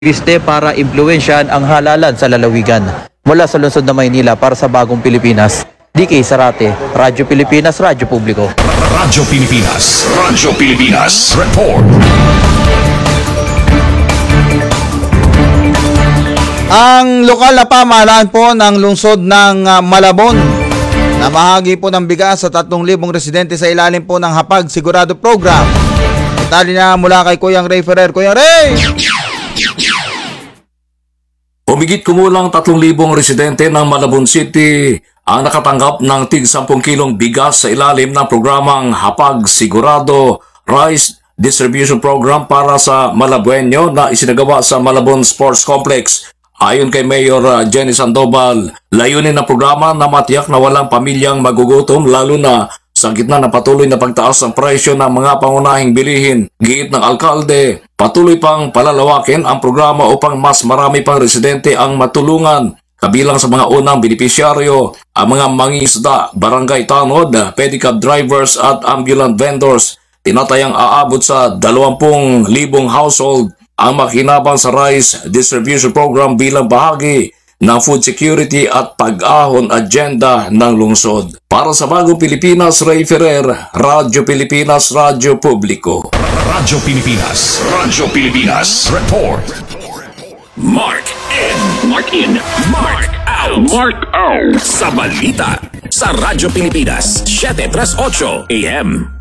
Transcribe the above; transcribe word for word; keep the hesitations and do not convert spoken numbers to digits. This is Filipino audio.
Piste para impluwensyahan ang halalan sa lalawigan. Mula sa lungsod ng Maynila para sa Bagong Pilipinas, D K Sarate, Radyo Pilipinas, Radyo Publiko. Radyo Pilipinas, Radyo Pilipinas, report. Ang lokal na pamahalaan po ng lungsod ng uh, Malabon na mahagi po ng bigas sa tatlong libong residente sa ilalim po ng Hapag Sigurado Program. Detalye na mula kay Kuyang Ray Ferrer. Kuyang Ray! Humigit kumulang tatlong libong residente ng Malabon City ang nakatanggap ng tig sampung kilong bigas sa ilalim ng programang Hapag Sigurado Rice Distribution Program para sa Malabueño na isinagawa sa Malabon Sports Complex. Ayon kay Mayor Jenny Sandoval, layunin ng programa na matiyak na walang pamilyang magugutom lalo na sa gitna ng patuloy na pagtaas ng presyo ng mga pangunahing bilihin. Giit ng alkalde, patuloy pang palalawakin ang programa upang mas marami pang residente ang matulungan. Kabilang sa mga unang benepisyaryo, ang mga mangingisda, barangay tanod, pedicab drivers at ambulant vendors. Tinatayang aabot sa dalawampung libong household ang makinabang sa rice distribution program bilang bahagi ng food security at pag-ahon agenda ng lungsod. Para sa Bagong Pilipinas, Ray Ferrer, Radyo Pilipinas, Radyo Publiko. Radyo Pilipinas, Radyo Pilipinas, report. Mark in, Mark in, Mark out, Mark out sa balita sa Radyo Pilipinas, seven thirty-eight A M.